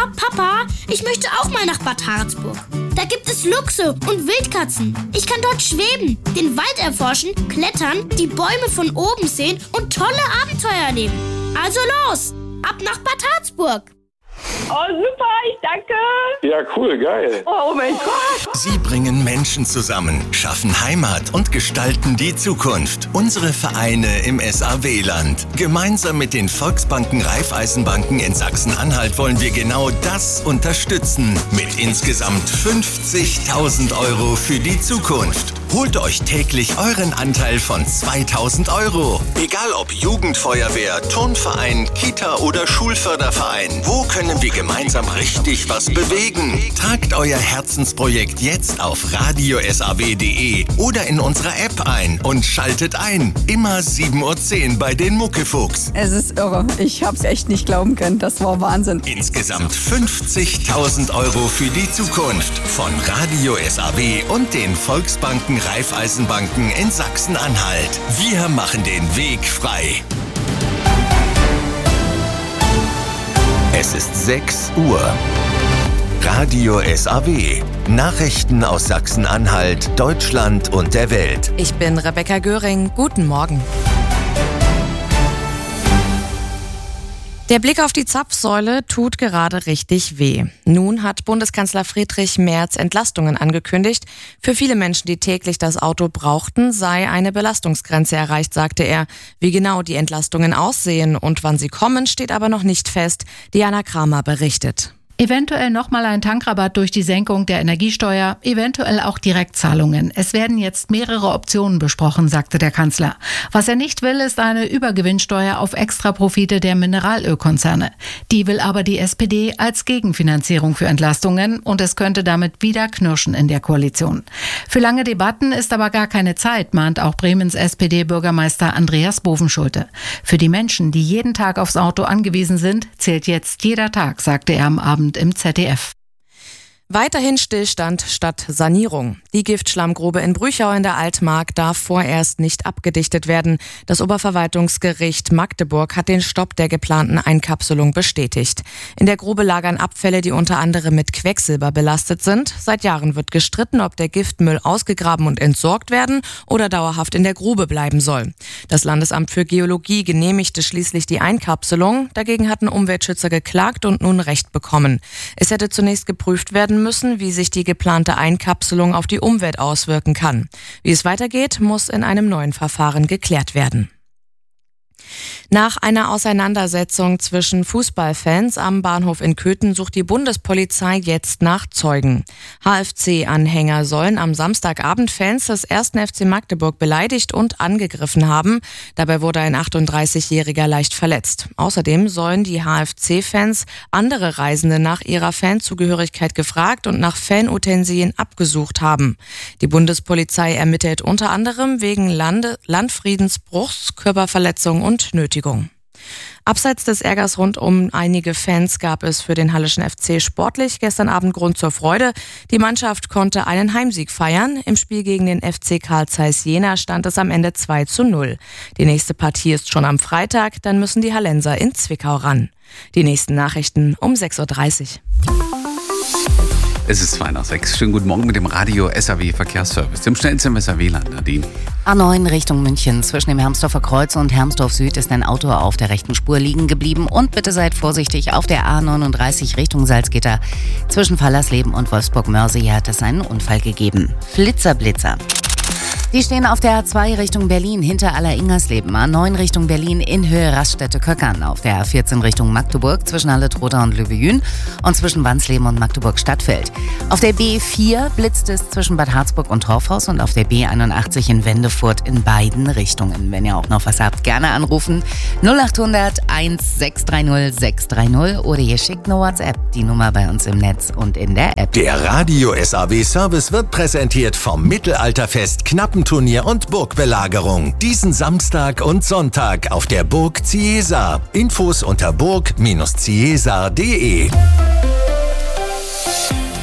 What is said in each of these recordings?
Papa, ich möchte auch mal nach Bad Harzburg. Da gibt es Luchse und Wildkatzen. Ich kann dort schweben, den Wald erforschen, klettern, die Bäume von oben sehen und tolle Abenteuer erleben. Also los, ab nach Bad Harzburg. Oh, super, ich danke. Ja, cool, geil. Oh mein Gott. Sie bringen Menschen zusammen, schaffen Heimat und gestalten die Zukunft. Unsere Vereine im SAW-Land. Gemeinsam mit den Volksbanken Raiffeisenbanken in Sachsen-Anhalt wollen wir genau das unterstützen. Mit insgesamt 50.000 Euro für die Zukunft. Holt euch täglich euren Anteil von 2.000 Euro. Egal ob Jugendfeuerwehr, Turnverein, Kita oder Schulförderverein. Wo können wir gemeinsam richtig was bewegen? Tragt euer Herzensprojekt jetzt auf radiosaw.de oder in unserer App ein und schaltet ein. Immer 7:10 Uhr bei den Muckefuchs. Es ist irre. Ich hab's echt nicht glauben können. Das war Wahnsinn. Insgesamt 50.000 Euro für die Zukunft von Radio SAW und den Volksbanken Raiffeisenbanken in Sachsen-Anhalt. Wir machen den Weg frei. Es ist 6 Uhr. Radio SAW. Nachrichten aus Sachsen-Anhalt, Deutschland und der Welt. Ich bin Rebecca Göring. Guten Morgen. Der Blick auf die Zapfsäule tut gerade richtig weh. Nun hat Bundeskanzler Friedrich Merz Entlastungen angekündigt. Für viele Menschen, die täglich das Auto brauchten, sei eine Belastungsgrenze erreicht, sagte er. Wie genau die Entlastungen aussehen und wann sie kommen, steht aber noch nicht fest. Diana Kramer berichtet. Eventuell nochmal ein Tankrabatt durch die Senkung der Energiesteuer, eventuell auch Direktzahlungen. Es werden jetzt mehrere Optionen besprochen, sagte der Kanzler. Was er nicht will, ist eine Übergewinnsteuer auf Extraprofite der Mineralölkonzerne. Die will aber die SPD als Gegenfinanzierung für Entlastungen und es könnte damit wieder knirschen in der Koalition. Für lange Debatten ist aber gar keine Zeit, mahnt auch Bremens SPD-Bürgermeister Andreas Bovenschulte. Für die Menschen, die jeden Tag aufs Auto angewiesen sind, zählt jetzt jeder Tag, sagte er am Abend im ZDF. Weiterhin Stillstand statt Sanierung. Die Giftschlammgrube in Brüchau in der Altmark darf vorerst nicht abgedichtet werden. Das Oberverwaltungsgericht Magdeburg hat den Stopp der geplanten Einkapselung bestätigt. In der Grube lagern Abfälle, die unter anderem mit Quecksilber belastet sind. Seit Jahren wird gestritten, ob der Giftmüll ausgegraben und entsorgt werden oder dauerhaft in der Grube bleiben soll. Das Landesamt für Geologie genehmigte schließlich die Einkapselung. Dagegen hatten Umweltschützer geklagt und nun Recht bekommen. Es hätte zunächst geprüft werden müssen, wie sich die geplante Einkapselung auf die Umwelt auswirken kann. Wie es weitergeht, muss in einem neuen Verfahren geklärt werden. Nach einer Auseinandersetzung zwischen Fußballfans am Bahnhof in Köthen sucht die Bundespolizei jetzt nach Zeugen. HFC-Anhänger sollen am Samstagabend Fans des 1. FC Magdeburg beleidigt und angegriffen haben. Dabei wurde ein 38-Jähriger leicht verletzt. Außerdem sollen die HFC-Fans andere Reisende nach ihrer Fanzugehörigkeit gefragt und nach Fanutensilien abgesucht haben. Die Bundespolizei ermittelt unter anderem wegen Landfriedensbruchs, Körperverletzung und Nötigung. Abseits des Ärgers rund um einige Fans gab es für den Hallischen FC sportlich gestern Abend Grund zur Freude. Die Mannschaft konnte einen Heimsieg feiern. Im Spiel gegen den FC Carl Zeiss Jena stand es am Ende 2:0. Die nächste Partie ist schon am Freitag, dann müssen die Hallenser in Zwickau ran. Die nächsten Nachrichten um 6:30 Uhr. Es ist 5:02. Schönen guten Morgen mit dem Radio SAW Verkehrsservice, dem schnellsten im SAW-Land. Nadine. A9 Richtung München. Zwischen dem Hermsdorfer Kreuz und Hermsdorf Süd ist ein Auto auf der rechten Spur liegen geblieben. Und bitte seid vorsichtig auf der A39 Richtung Salzgitter. Zwischen Fallersleben und Wolfsburg-Mörsee hat es einen Unfall gegeben. Blitzer. Die stehen auf der A2 Richtung Berlin hinter Aller-Ingersleben, A9 Richtung Berlin in Höhe Raststätte-Köckern, auf der A14 Richtung Magdeburg zwischen Halle-Trotha und Löwe-Jün und zwischen Wansleben und Magdeburg-Stadtfeld. Auf der B4 blitzt es zwischen Bad Harzburg und Torfhaus und auf der B81 in Wendefurt in beiden Richtungen. Wenn ihr auch noch was habt, gerne anrufen 0800 1630 630 oder ihr schickt eine WhatsApp, die Nummer bei uns im Netz und in der App. Der Radio SAW Service wird präsentiert vom Mittelalterfest Knappenturnier und Burgbelagerung. Diesen Samstag und Sonntag auf der Burg Ciesa. Infos unter burg-ciesa.de.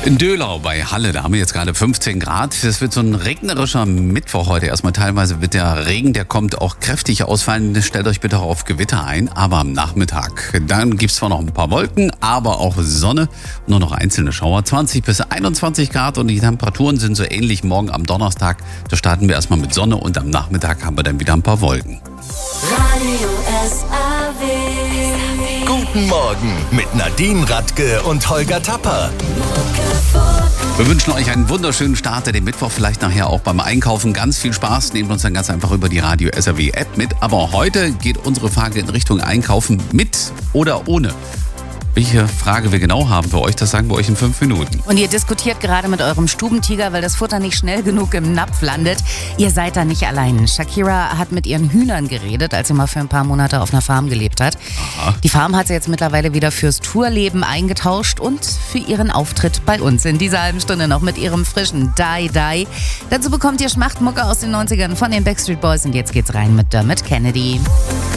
In Döhlau bei Halle, da haben wir jetzt gerade 15 Grad. Das wird so ein regnerischer Mittwoch heute. Erstmal teilweise wird der Regen, der kommt auch kräftig ausfallen. Stellt euch bitte auch auf Gewitter ein. Aber am Nachmittag, dann gibt es zwar noch ein paar Wolken, aber auch Sonne. Nur noch einzelne Schauer. 20 bis 21 Grad und die Temperaturen sind so ähnlich morgen am Donnerstag. Da starten wir erstmal mit Sonne und am Nachmittag haben wir dann wieder ein paar Wolken. Radio SAW. Guten Morgen mit Nadine Radke und Holger Tapper. Wir wünschen euch einen wunderschönen Start in den Mittwoch, vielleicht nachher auch beim Einkaufen. Ganz viel Spaß, nehmt uns dann ganz einfach über die Radio SAW App mit. Aber heute geht unsere Frage in Richtung Einkaufen mit oder ohne. Welche Frage wir genau haben für euch, das sagen wir euch in 5 Minuten. Und ihr diskutiert gerade mit eurem Stubentiger, weil das Futter nicht schnell genug im Napf landet. Ihr seid da nicht allein. Shakira hat mit ihren Hühnern geredet, als sie mal für ein paar Monate auf einer Farm gelebt hat. Aha. Die Farm hat sie jetzt mittlerweile wieder fürs Tourleben eingetauscht und für ihren Auftritt bei uns in dieser halben Stunde noch mit ihrem frischen Die Die. Dazu bekommt ihr Schmachtmucke aus den 90ern von den Backstreet Boys und jetzt geht's rein mit Dermot Kennedy.